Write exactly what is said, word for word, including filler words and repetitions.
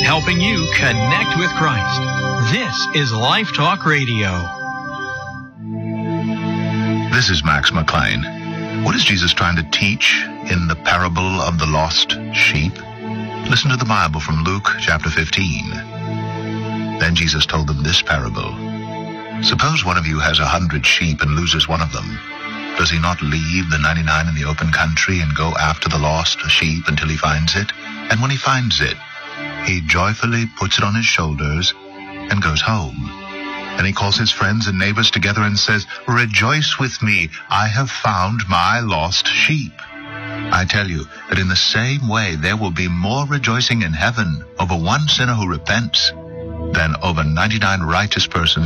helping you connect with Christ. This is Life Talk Radio. This is Max McLean. What is Jesus trying to teach in the parable of the lost sheep? Listen to the Bible from Luke chapter fifteen. Then Jesus told them this parable. Suppose one of you has a hundred sheep and loses one of them. Does he not leave the ninety-nine in the open country and go after the lost sheep until he finds it? And when he finds it, he joyfully puts it on his shoulders and goes home. And he calls his friends and neighbors together and says, "Rejoice with me, I have found my lost sheep." I tell you that in the same way there will be more rejoicing in heaven over one sinner who repents than over ninety-nine righteous persons